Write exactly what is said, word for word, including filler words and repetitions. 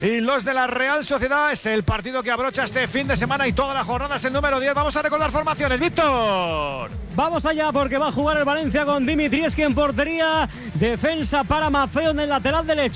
Y los de la Real Sociedad es el partido que abrocha este fin de semana y toda la jornada es el número diez. Vamos a recordar formaciones, Víctor. Vamos allá porque va a jugar el Valencia con Dimitrievski en portería. Defensa para Maffeo en el lateral derecho.